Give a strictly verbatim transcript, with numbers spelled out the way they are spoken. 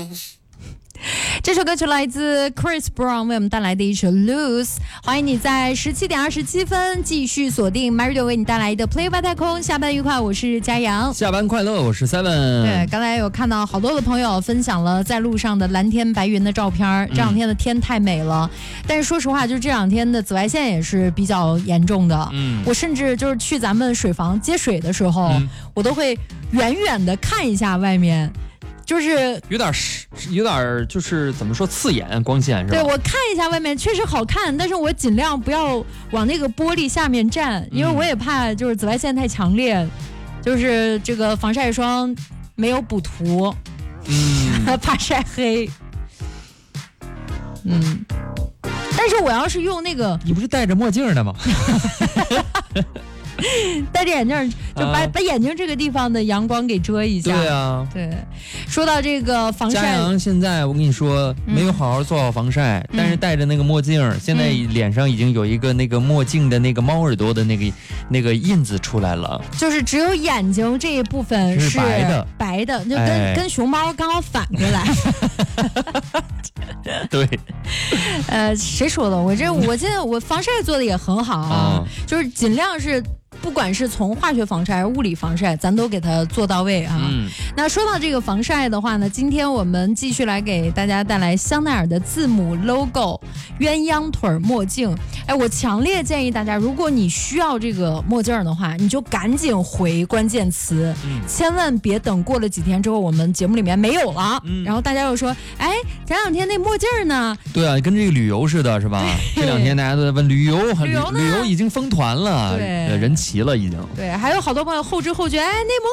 这首歌曲来自 Chris Brown 为我们带来的一首 Lose。 欢迎你在十七点二十七分继续锁定 MyRadio 为你带来的 Play 吧太空。下班愉快，我是佳阳。 下班快乐，我是 Seven。 对，刚才有看到好多的朋友分享了在路上的蓝天白云的照片，这两天的天太美了、嗯、但是说实话，就是这两天的紫外线也是比较严重的。嗯，我甚至就是去咱们水房接水的时候、嗯、我都会远远的看一下外面，就是有点有点就是怎么说刺眼光线是吧？ 对，我看一下外面确实好看，但是我尽量不要往那个玻璃下面站，因为我也怕就是紫外线太强烈，就是这个防晒霜没有补涂，嗯，怕晒黑。嗯，但是我要是用那个， 你不是戴着墨镜的吗？ 戴着眼镜就把、啊、把眼睛这个地方的阳光给遮一下。 对啊， 对。说到这个防晒， 佳阳现在我跟你说、嗯、没有好好做好防晒、嗯、但是戴着那个墨镜、嗯、现在脸上已经有一个那个墨镜的那个猫耳朵的那个那个印子出来了， 就是只有眼睛这一部分是白的，白的就跟、哎、跟熊猫刚好反过来。 对， 呃，谁说的？我这我现在我防晒做的也很好啊，嗯、就是尽量是。不管是从化学防晒还是物理防晒，咱都给它做到位啊。嗯、那说到这个防晒的话呢，今天我们继续来给大家带来香奈儿的字母 logo 鸳鸯腿墨镜。哎，我强烈建议大家，如果你需要这个墨镜的话，你就赶紧回关键词，嗯、千万别等过了几天之后，我们节目里面没有了，嗯、然后大家又说，哎，前两天那墨镜呢？ 对啊，跟这个旅游似的，是吧？这两天大家都在问旅游，旅游旅游已经封团了，对，人齐了已经。 对，还有好多朋友后知后觉，哎，内蒙